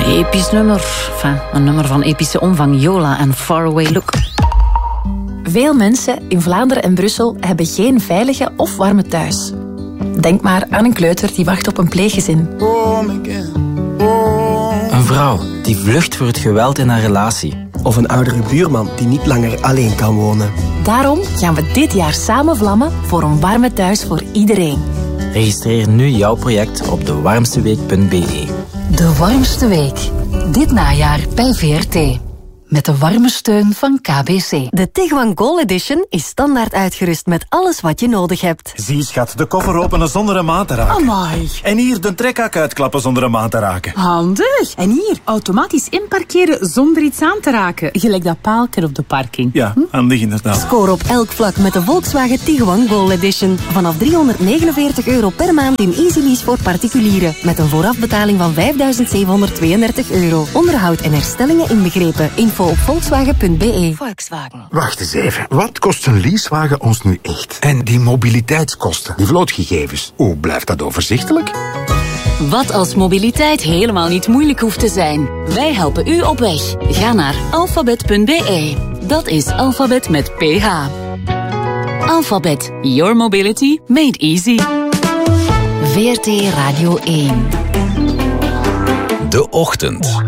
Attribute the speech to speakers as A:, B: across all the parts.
A: Episch nummer. Enfin, een nummer van epische omvang. Yola en Faraway Look.
B: Veel mensen in Vlaanderen en Brussel hebben geen veilige of warme thuis. Denk maar aan een kleuter die wacht op een pleeggezin.
C: Een vrouw die vlucht voor het geweld in haar relatie.
D: Of een oudere buurman die niet langer alleen kan wonen.
B: Daarom gaan we dit jaar samen vlammen voor een warme thuis voor iedereen.
C: Registreer nu jouw project op dewarmsteweek.be.
E: De warmste week. Dit najaar bij VRT. Met de warme steun van KBC.
F: De Tiguan Gold Edition is standaard uitgerust met alles wat je nodig hebt.
G: Zie, schat, de koffer openen zonder een maat te raken.
H: Amai.
G: En hier de trekhak uitklappen zonder een maat te raken.
H: Handig. En hier, automatisch inparkeren zonder iets aan te raken. Gelijk dat paalker op de parking.
G: Ja, handig inderdaad.
F: Score op elk vlak met de Volkswagen Tiguan Gold Edition. Vanaf €349 per maand in easy lease voor particulieren. Met een voorafbetaling van €5.732. Onderhoud en herstellingen inbegrepen. Info op volkswagen.be.
E: Volkswagen.
I: Wacht eens even. Wat kost een leasewagen ons nu echt? En die mobiliteitskosten, die vlootgegevens, hoe blijft dat overzichtelijk?
E: Wat als mobiliteit helemaal niet moeilijk hoeft te zijn? Wij helpen u op weg. Ga naar alphabet.be. Dat is alfabet met PH. Alphabet. Your mobility made easy.
A: VRT Radio 1.
J: De Ochtend.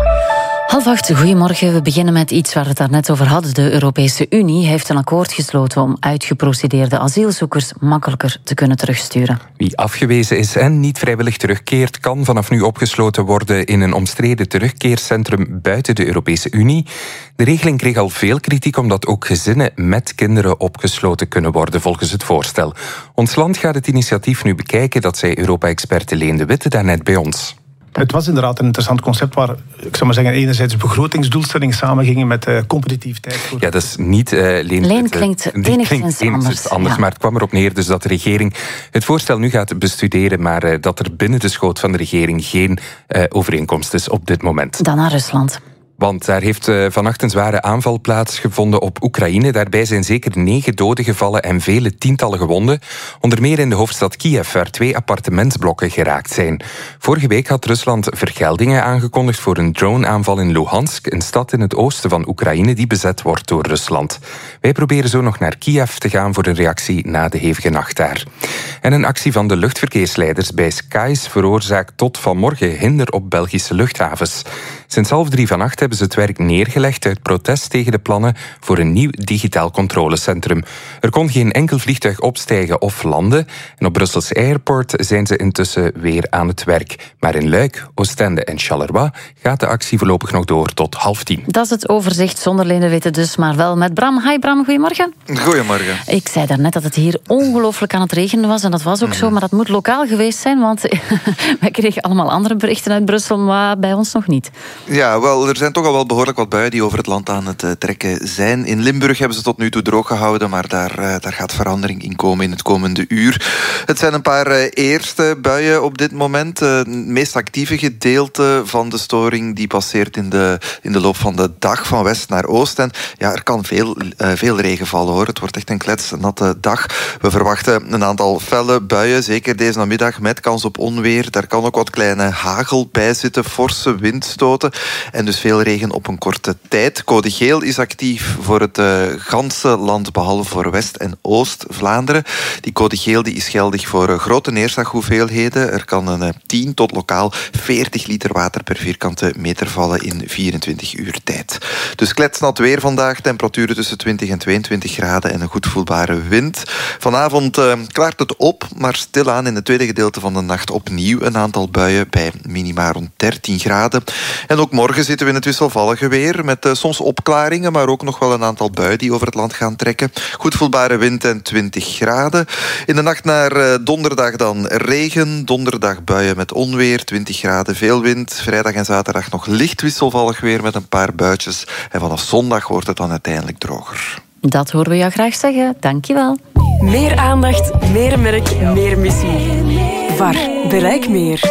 A: 7:30, goedemorgen. We beginnen met iets waar we het daarnet over hadden. De Europese Unie heeft een akkoord gesloten om uitgeprocedeerde asielzoekers makkelijker te kunnen terugsturen.
K: Wie afgewezen is en niet vrijwillig terugkeert, kan vanaf nu opgesloten worden in een omstreden terugkeercentrum buiten de Europese Unie. De regeling kreeg al veel kritiek omdat ook gezinnen met kinderen opgesloten kunnen worden volgens het voorstel. Ons land gaat het initiatief nu bekijken, dat zei Europa-expert Leen de Witte daarnet bij ons.
L: Het was inderdaad een interessant concept waar, ik zou maar zeggen, enerzijds begrotingsdoelstellingen samengingen met competitiviteit.
K: Ja, dat is niet
A: Leen klinkt enigszins
K: anders. Maar het kwam erop neer dus dat de regering het voorstel nu gaat bestuderen, maar dat er binnen de schoot van de regering geen overeenkomst is op dit moment.
A: Dan naar Rusland.
K: Want daar heeft vannacht een zware aanval plaatsgevonden op Oekraïne. Daarbij zijn zeker 9 doden gevallen en vele tientallen gewonden. Onder meer in de hoofdstad Kiev, waar 2 appartementsblokken geraakt zijn. Vorige week had Rusland vergeldingen aangekondigd voor een droneaanval in Luhansk, een stad in het oosten van Oekraïne die bezet wordt door Rusland. Wij proberen zo nog naar Kiev te gaan voor een reactie na de hevige nacht daar. En een actie van de luchtverkeersleiders bij Skies veroorzaakt tot vanmorgen hinder op Belgische luchthavens. Sinds 2:30 vannacht hebben ze het werk neergelegd uit protest tegen de plannen voor een nieuw digitaal controlecentrum. Er kon geen enkel vliegtuig opstijgen of landen en op Brussels Airport zijn ze intussen weer aan het werk. Maar in Luik, Oostende en Charleroi gaat de actie voorlopig nog door tot 9:30.
A: Dat is het overzicht zonder Leen de Witte dus, maar wel met Bram. Hi Bram, goedemorgen.
M: Goedemorgen.
A: Ik zei daarnet dat het hier ongelooflijk aan het regenen was en dat was ook zo, maar dat moet lokaal geweest zijn, want wij kregen allemaal andere berichten uit Brussel, maar bij ons nog niet.
M: Ja, wel, er zijn toch al wel behoorlijk wat buien die over het land aan het trekken zijn. In Limburg hebben ze tot nu toe droog gehouden, maar daar gaat verandering in komen in het komende uur. Het zijn een paar eerste buien op dit moment. Het meest actieve gedeelte van de storing die passeert in de loop van de dag van west naar oost. En ja, er kan veel regen vallen hoor. Het wordt echt een kletsnatte dag. We verwachten een aantal felle buien, zeker deze namiddag met kans op onweer. Daar kan ook wat kleine hagel bij zitten, forse windstoten en dus veel regen op een korte tijd. Code geel is actief voor het ganse land, behalve voor West- en Oost-Vlaanderen. Die code geel die is geldig voor grote neerslaghoeveelheden. Er kan een 10 tot lokaal 40 liter water per vierkante meter vallen in 24 uur tijd. Dus kletsnat weer vandaag, temperaturen tussen 20 en 22 graden en een goed voelbare wind. Vanavond klaart het op, maar stilaan in het tweede gedeelte van de nacht opnieuw een aantal buien bij minima rond 13 graden. En ook morgen zitten we in het wisselvallige weer met soms opklaringen, maar ook nog wel een aantal buien die over het land gaan trekken. Goed voelbare wind en 20 graden. In de nacht naar donderdag dan regen. Donderdag buien met onweer, 20 graden, veel wind. Vrijdag en zaterdag nog licht wisselvallig weer met een paar buitjes. En vanaf zondag wordt het dan uiteindelijk droger.
A: Dat horen we jou graag zeggen. Dankjewel.
F: Meer aandacht, meer merk, meer missie. VAR, bereik meer.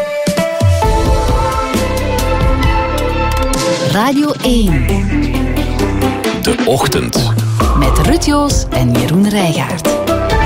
E: Radio 1.
J: De Ochtend.
E: Met Ruud Joos en Jeroen Rijgaard.